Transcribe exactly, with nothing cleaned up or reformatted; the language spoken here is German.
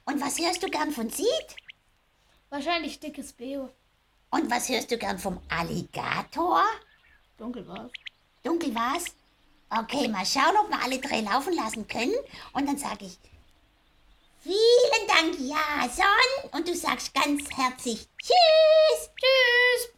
Und was hörst du gern von Sid? Wahrscheinlich dickes Beo. Und was hörst du gern vom Alligator? Dunkel war's. Dunkel war's? Okay, mal schauen, ob wir alle drei laufen lassen können. Und dann sage ich, vielen Dank, Jason. Und du sagst ganz herzlich Tschüss. Tschüss.